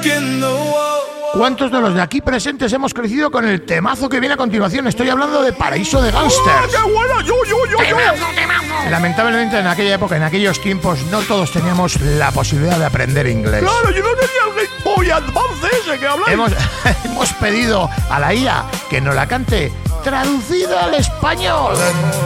¿Cuántos de los de aquí presentes hemos crecido con el temazo que viene a continuación? Estoy hablando de Paraíso de Gángsters. ¡Qué buena! ¡Yo! Lamentablemente en aquella época, en aquellos tiempos, no todos teníamos la posibilidad de aprender inglés. Claro, yo no tenía el Game Boy Advance ese que habláis. Hemos pedido a la IA que nos la cante traducida al español.